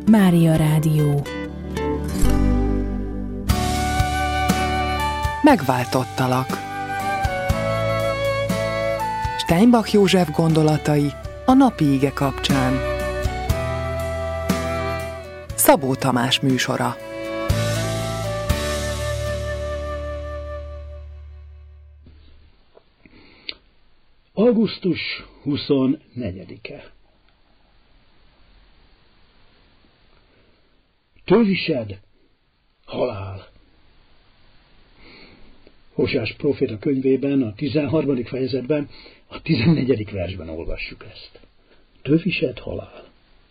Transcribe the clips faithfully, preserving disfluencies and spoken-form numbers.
Mária Rádió. Megváltottalak. Steinbach József gondolatai a napi ige kapcsán. Szabó Tamás műsora. augusztus huszonnegyedike. Tövised, halál. Hóseás próféta könyvében, a tizenharmadik fejezetben, a tizennegyedik versben olvassuk ezt. Tövised, halál.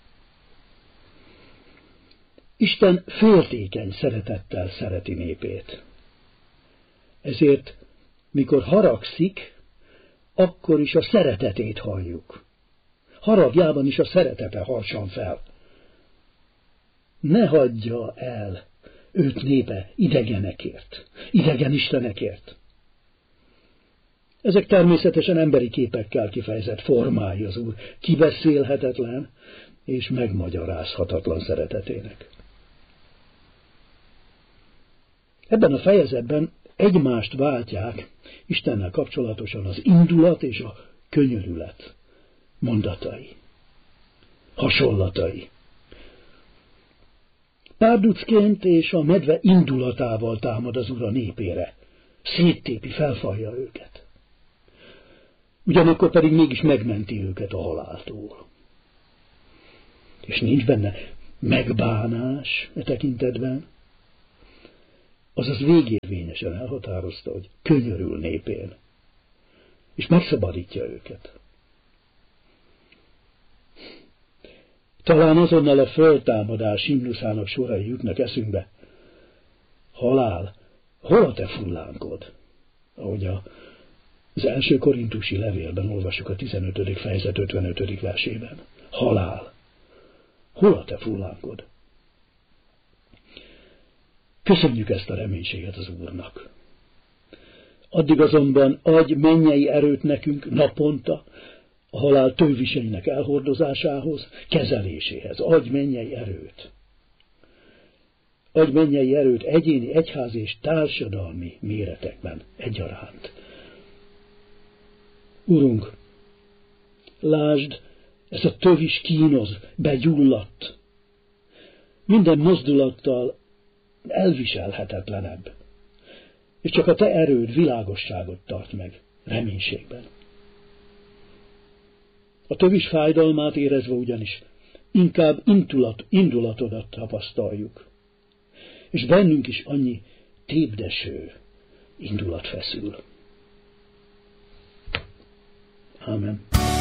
Isten féltékeny szeretettel szereti népét. Ezért, mikor haragszik, akkor is a szeretetét halljuk. Haragjában is a szeretete harsan fel. Ne hagyja el őt népe idegenekért, idegen istenekért. Ezek természetesen emberi képekkel kifejezett formái az Úr kibeszélhetetlen és megmagyarázhatatlan szeretetének. Ebben a fejezetben egymást váltják Istennel kapcsolatosan az indulat és a könyörület mondatai, hasonlatai. Párducként és a medve indulatával támad az Úr a népére, széttépi, felfalja őket. Ugyanakkor pedig mégis megmenti őket a haláltól. És nincs benne megbánás e tekintetben, azaz végérvényesen elhatározta, hogy könyörül népén, és megszabadítja őket. Talán azonnal a föltámadás himnuszának sorai jutnak eszünkbe. Halál, hol a te fullánkod? Ahogy az első korintusi levélben olvassuk a tizenötödik fejezet ötvenötödik versében. Halál, hol a te fullánkod? Köszönjük ezt a reménységet az Úrnak. Addig azonban adj mennyei erőt nekünk naponta, a halál tőviseinek elhordozásához, kezeléséhez. Adj mennyei erőt. Adj mennyei erőt egyéni, egyházi és társadalmi méretekben egyaránt. Urunk, lásd, ez a tövis kínoz, begyulladt. Minden mozdulattal elviselhetetlenebb. És csak a te erőd világosságot tart meg reménységben. A tövis fájdalmát érezve ugyanis inkább indulat, indulatodat tapasztaljuk. És bennünk is annyi tépdeső indulat feszül. Ámen.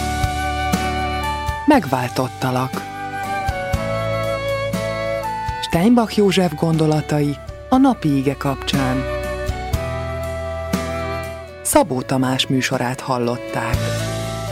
Megváltottalak. Steinbach József gondolatai a napi ige kapcsán. Szabó Tamás műsorát hallották.